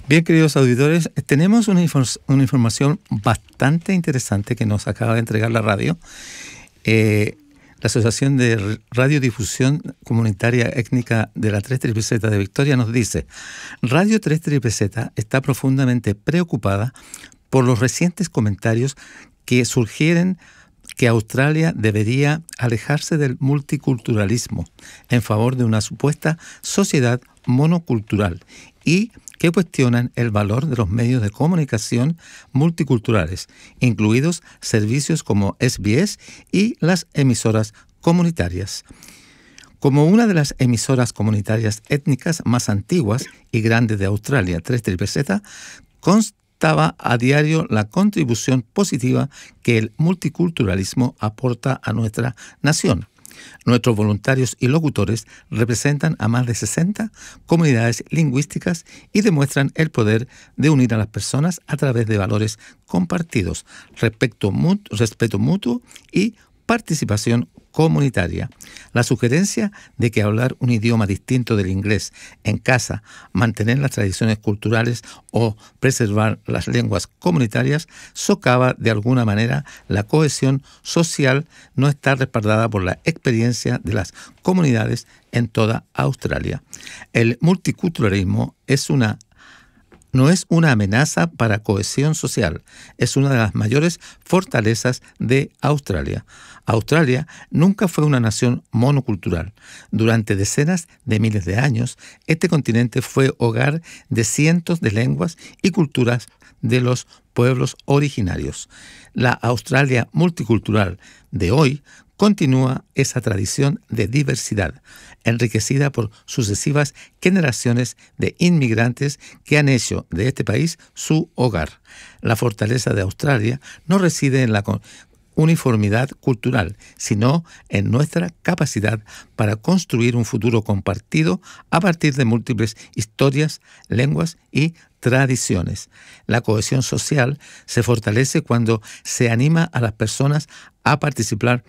Bien, queridos auditores, tenemos una información bastante interesante que nos acaba de entregar la radio. La Asociación de Radiodifusión Comunitaria Étnica de la 3ZZZ de Victoria nos dice: Radio 3ZZZ está profundamente preocupada por los recientes comentarios que sugieren que Australia debería alejarse del multiculturalismo en favor de una supuesta sociedad monocultural y que cuestionan el valor de los medios de comunicación multiculturales, incluidos servicios como SBS y las emisoras comunitarias. Como una de las emisoras comunitarias étnicas más antiguas y grandes de Australia, 3ZZZ, constaba a diario la contribución positiva que el multiculturalismo aporta a nuestra nación. Nuestros voluntarios y locutores representan a más de 60 comunidades lingüísticas y demuestran el poder de unir a las personas a través de valores compartidos, respeto mutuo y participación comunitaria. La sugerencia de que hablar un idioma distinto del inglés en casa, mantener las tradiciones culturales o preservar las lenguas comunitarias socava de alguna manera la cohesión social, no está respaldada por la experiencia de las comunidades en toda Australia. El multiculturalismo no es una amenaza para cohesión social, es una de las mayores fortalezas de Australia. Australia nunca fue una nación monocultural. Durante decenas de miles de años, este continente fue hogar de cientos de lenguas y culturas de los pueblos originarios. La Australia multicultural de hoy continúa esa tradición de diversidad, enriquecida por sucesivas generaciones de inmigrantes que han hecho de este país su hogar. La fortaleza de Australia no reside en la uniformidad cultural, sino en nuestra capacidad para construir un futuro compartido a partir de múltiples historias, lenguas y tradiciones. La cohesión social se fortalece cuando se anima a las personas a participar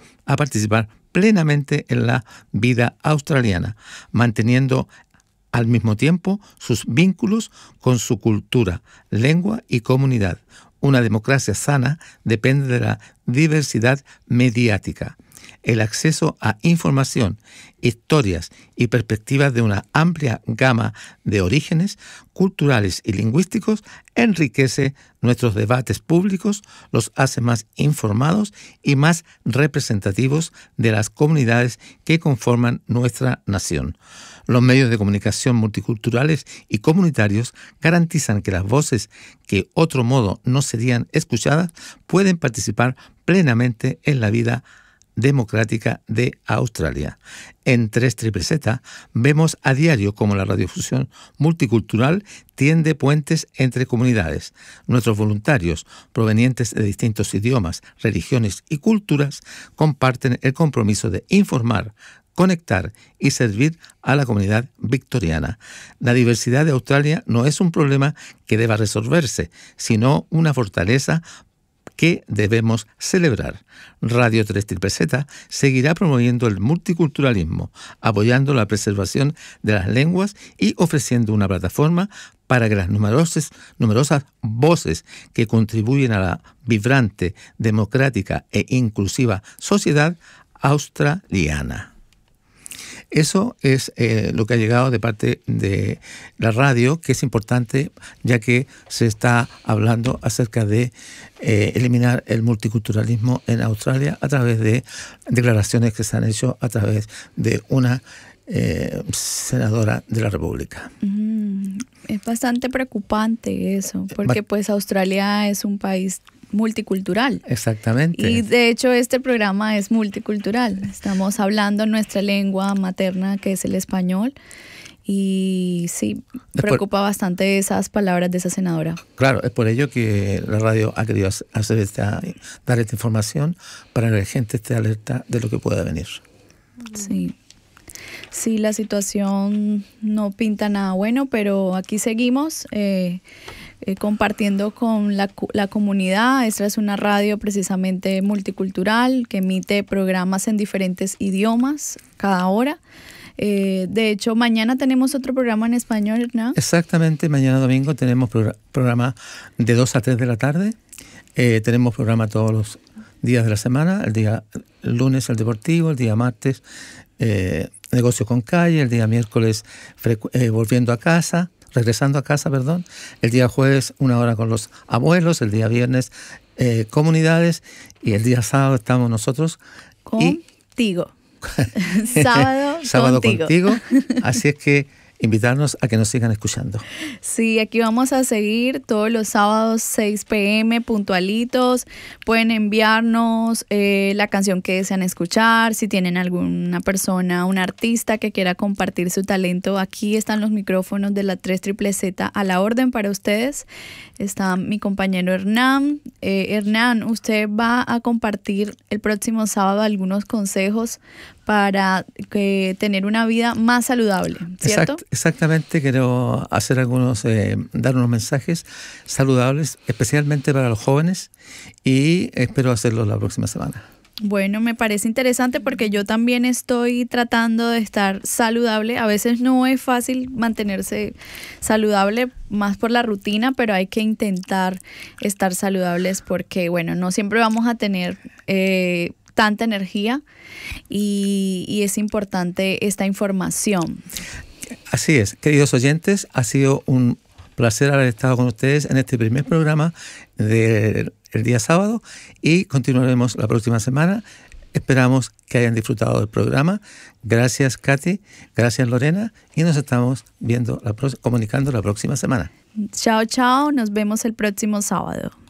plenamente en la vida australiana, manteniendo al mismo tiempo sus vínculos con su cultura, lengua y comunidad. Una democracia sana depende de la diversidad mediática. El acceso a información, historias y perspectivas de una amplia gama de orígenes culturales y lingüísticos enriquece nuestros debates públicos, los hace más informados y más representativos de las comunidades que conforman nuestra nación. Los medios de comunicación multiculturales y comunitarios garantizan que las voces que otro modo no serían escuchadas pueden participar plenamente en la vida democrática de Australia. En 3ZZZ vemos a diario cómo la radiodifusión multicultural tiende puentes entre comunidades. Nuestros voluntarios, provenientes de distintos idiomas, religiones y culturas, comparten el compromiso de informar, conectar y servir a la comunidad victoriana. La diversidad de Australia no es un problema que deba resolverse, sino una fortaleza que debemos celebrar. Radio 3ZZZ seguirá promoviendo el multiculturalismo, apoyando la preservación de las lenguas y ofreciendo una plataforma para que las numerosas voces que contribuyen a la vibrante, democrática e inclusiva sociedad australiana. Eso es lo que ha llegado de parte de la radio, que es importante ya que se está hablando acerca de eliminar el multiculturalismo en Australia a través de declaraciones que se han hecho a través de una senadora de la República. Es bastante preocupante eso, porque pues Australia es un país multicultural. Exactamente. Y de hecho este programa es multicultural. Estamos hablando nuestra lengua materna, que es el español. Y sí, preocupa bastante esas palabras de esa senadora. Claro, es por ello que la radio ha querido dar esta información para que la gente esté alerta de lo que pueda venir. Sí, la situación no pinta nada bueno, pero aquí seguimos compartiendo con la comunidad. Esta es una radio precisamente multicultural que emite programas en diferentes idiomas cada hora. De hecho, mañana tenemos otro programa en español, ¿no? Exactamente, mañana domingo tenemos programa de 2 a 3 de la tarde. Tenemos programa todos los días de la semana. El día lunes el deportivo, el día martes negocio con calle, el día miércoles regresando a casa, perdón. El día jueves 1 hora con los abuelos, el día viernes comunidades y el día sábado estamos nosotros. Contigo. Sábado contigo. Así es que invitarnos a que nos sigan escuchando. Sí, aquí vamos a seguir todos los sábados 6 p.m. puntualitos. Pueden enviarnos la canción que desean escuchar. Si tienen alguna persona, un artista que quiera compartir su talento, aquí están los micrófonos de la 3ZZZ a la orden para ustedes. Está mi compañero Hernán. Hernán, usted va a compartir el próximo sábado algunos consejos para tener una vida más saludable, ¿cierto? Exactamente, quiero hacer dar unos mensajes saludables, especialmente para los jóvenes, y espero hacerlo la próxima semana. Bueno, me parece interesante porque yo también estoy tratando de estar saludable. A veces no es fácil mantenerse saludable, más por la rutina, pero hay que intentar estar saludables porque, bueno, no siempre vamos a tener tanta energía y es importante esta información. Así es, queridos oyentes, ha sido un placer haber estado con ustedes en este primer programa del día sábado y continuaremos la próxima semana. Esperamos que hayan disfrutado del programa. Gracias, Katy, gracias, Lorena, y nos estamos comunicando la próxima semana. Chao, chao, nos vemos el próximo sábado.